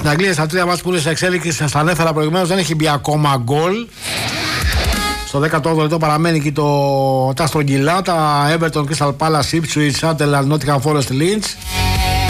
Στην Αγγλία στα 3 μάτς που είναι σε εξέλιξη, σας τα ανέφερα προηγουμένως, δεν έχει μπει ακόμα γκολ. Στο 18ο λεπτό παραμένει εκεί τα στρογγυλά, τα Everton, Crystal Palace, Ipswich, Sunderland, Nottingham Forest, Leeds.